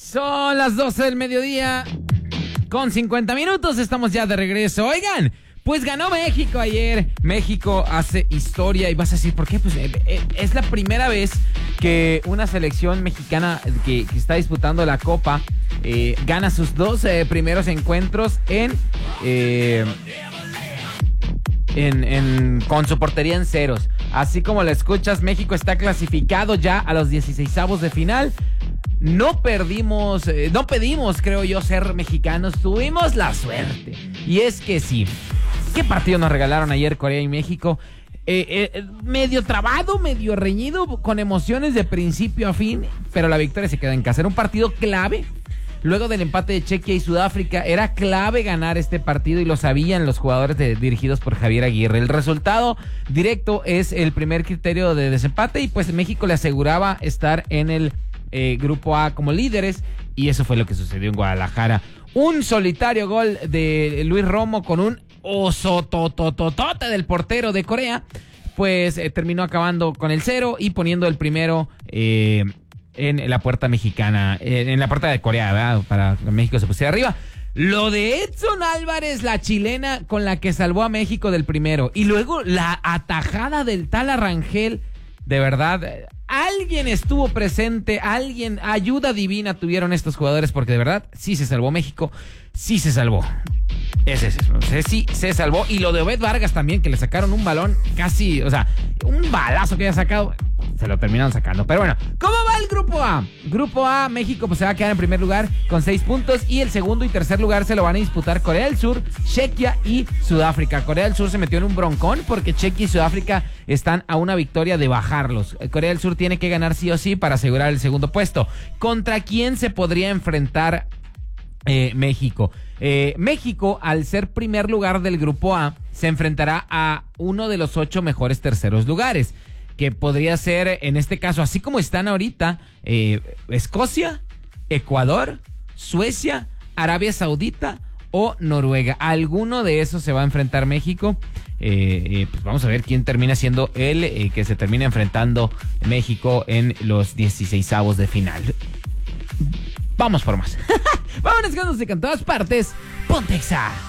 Son las 12 del mediodía con 50 minutos. Estamos ya de regreso. Oigan, pues ganó México ayer. México hace historia y vas a decir, ¿por qué? Pues es la primera vez que una selección mexicana que está disputando la Copa gana sus dos primeros encuentros con su portería en ceros. Así como lo escuchas, México está clasificado ya a los 16avos de final. No pedimos, creo yo, ser mexicanos. Tuvimos la suerte. Y es que sí. ¿Qué partido nos regalaron ayer Corea y México? Medio trabado, medio reñido, con emociones de principio a fin, pero la victoria se queda en casa. Era un partido clave. Luego del empate de Chequia y Sudáfrica, era clave ganar este partido y lo sabían los jugadores dirigidos por Javier Aguirre. El resultado directo es el primer criterio de desempate y pues México le aseguraba estar en el Grupo A como líderes, y eso fue lo que sucedió en Guadalajara. Un solitario gol de Luis Romo con un oso totototote del portero de Corea, pues terminó acabando con el 0 y poniendo el primero en la puerta mexicana, en la puerta de Corea, ¿verdad? Para que México se pusiera arriba. Lo de Edson Álvarez, la chilena con la que salvó a México del primero, y luego la atajada del Tala Rangel, de verdad, alguien estuvo presente, ayuda divina tuvieron estos jugadores, porque de verdad, sí se salvó México, sí se salvó. Sí se salvó. Y lo de Obed Vargas también, que le sacaron un balón casi, o sea, un balazo que había sacado, se lo terminaron sacando. Pero bueno, ¿cómo va el Grupo A? Grupo A, México pues se va a quedar en primer lugar con 6 puntos, y el segundo y tercer lugar se lo van a disputar Corea del Sur, Chequia y Sudáfrica. Corea del Sur se metió en un broncón porque Chequia y Sudáfrica están a una victoria de bajarlos. Corea del Sur tiene que ganar sí o sí para asegurar el segundo puesto. ¿Contra quién se podría enfrentar México? México, al ser primer lugar del Grupo A, se enfrentará a uno de los 8 mejores terceros lugares, que podría ser, en este caso, así como están ahorita, Escocia, Ecuador, Suecia, Arabia Saudita o Noruega. Alguno de esos se va a enfrentar México. Pues vamos a ver quién termina siendo el que se termina enfrentando México en los 16avos de final. Vamos por más. Vámonos con música en todas partes. Ponte Exa.